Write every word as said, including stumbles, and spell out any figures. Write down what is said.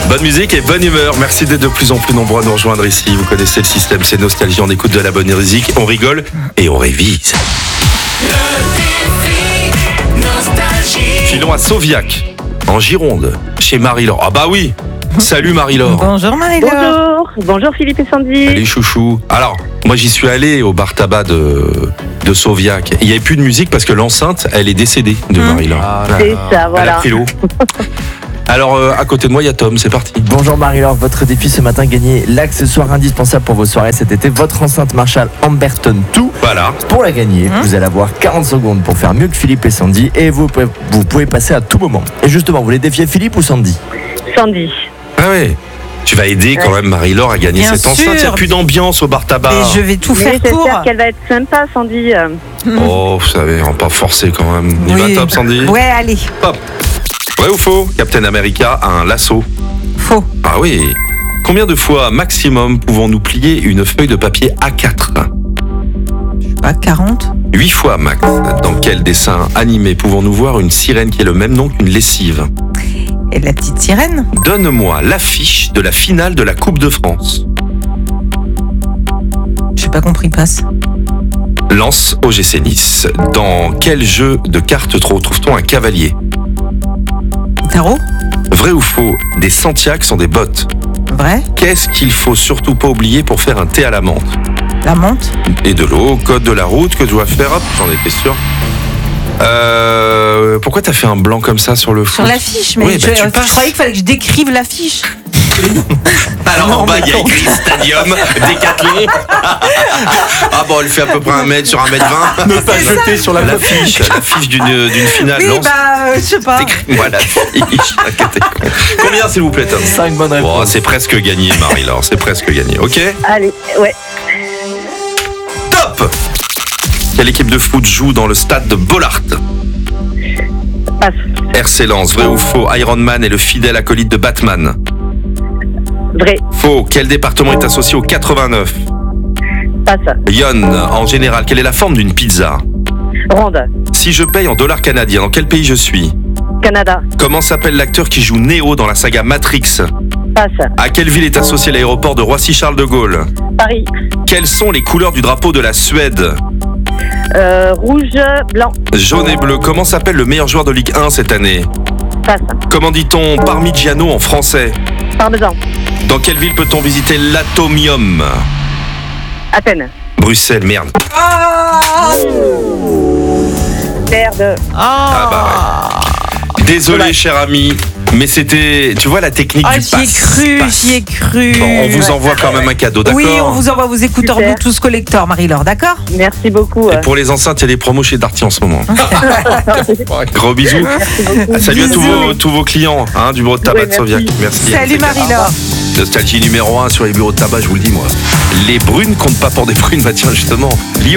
Bonne musique et bonne humeur. Merci d'être de plus en plus nombreux à nous rejoindre ici. Vous connaissez le système, c'est Nostalgie. On écoute de la bonne musique, on rigole et on révise. Filons à Sauviac, en Gironde, chez Marie-Laure. Ah bah oui. Salut Marie-Laure. Bonjour Marie-Laure. Bonjour, bonjour Philippe et Sandy. Salut chouchou. Alors, moi j'y suis allé au bar tabac de, de Sauviac. Il n'y avait plus de musique parce que l'enceinte, elle est décédée de Marie-Laure. Ah, C'est ça, Elle a voilà. pris l'eau. Alors, euh, à côté de moi, il y a Tom, c'est parti. Bonjour Marie-Laure, votre défi ce matin, gagner l'accessoire indispensable pour vos soirées cet été, votre enceinte Marshall Amberton deux. Voilà. Pour la gagner, vous allez avoir quarante secondes pour faire mieux que Philippe et Sandy et vous pouvez, vous pouvez passer à tout moment. Et justement, vous voulez défier Philippe ou Sandy? Sandy. Ah ouais. Tu vas aider quand même Marie-Laure à gagner Bien cette enceinte. Il n'y a sûr. plus d'ambiance au bar tabac. Et je vais tout Mais faire pour. j'espère qu'elle va être sympa, Sandy. euh. Oh, vous savez, on va pas forcer quand même. Il Oui. va top, Sandy. Ouais, allez. Hop. Vrai ou faux, Captain America a un lasso? Faux. Ah oui. Combien de fois maximum pouvons-nous plier une feuille de papier A quatre? Pas quarante. huit fois max. Dans quel dessin animé pouvons-nous voir une sirène qui est le même nom qu'une lessive? Et la petite sirène? Donne-moi l'affiche de la finale de la Coupe de France. J'ai pas compris, passe. Lance O G C Nice. Dans quel jeu de cartes trouve-t-on un cavalier? Tarot? Vrai ou faux, des Santiago sont des bottes. Vrai? Qu'est-ce qu'il faut surtout pas oublier pour faire un thé à la menthe? La menthe? Et de l'eau, code de la route que je dois faire. Hop, j'en étais sûr. Euh, pourquoi t'as fait un blanc comme ça sur le foot? Sur l'affiche, mais Oui, je, bah, tu je passes. croyais qu'il fallait que je décrive l'affiche. Alors en Non, bas, mais il y a attends. écrit Stadium, Décathlon. Ah bon, elle fait à peu près un mètre sur un mètre vingt. Ne pas jeter sur la L'affiche, l'affiche d'une d'une finale. Oui, Lance. bah, euh, je sais pas. Écris-moi l'affiche. Combien s'il vous plaît, Tom? cinq bonnes réponses. Bon, c'est presque gagné, Marie-Laure. C'est presque gagné. Ok? Allez, ouais. Top! Quelle équipe de foot joue dans le stade de Bollaert? Passe. R C Lens, vrai ou faux? Iron Man est le fidèle acolyte de Batman. Vrai. Faux. Quel département est associé au quatre-vingt-neuf? Passe. Yon, en général, quelle est la forme d'une pizza? Ronde. Si je paye en dollars canadiens, dans quel pays je suis? Canada. Comment s'appelle l'acteur qui joue Neo dans la saga Matrix? Passe. À quelle ville est associé l'aéroport de Roissy-Charles de Gaulle? Paris. Quelles sont les couleurs du drapeau de la Suède? Euh, rouge, blanc. Jaune et bleu. Comment s'appelle le meilleur joueur de Ligue un cette année? Passe. Comment dit-on Parmigiano en français? Parmesan. Dans quelle ville peut-on visiter l'Atomium? Athènes. Bruxelles, merde. Ah, Merde. Ah bah ouais. Désolé, cher ami, mais c'était, tu vois, la technique Ah, du j'y ai passe. cru, passe. j'y ai cru. Bon, on vous envoie quand même un cadeau, d'accord? Oui, on vous envoie vos écouteurs Super. Bluetooth collector, Marie-Laure, d'accord? Merci beaucoup. Et euh. pour les enceintes, il y a des promos chez Darty en ce moment. Gros bisous. Merci beaucoup. Ah, salut à tous Bisous. vos, tous vos clients hein, du bureau de tabac Oui, de merci. Sauviac. Merci. Salut Marie-Laure. Nostalgie numéro un sur les bureaux de tabac, je vous le dis moi. Les brunes comptent pas pour des brunes, bah tiens justement. Lyon.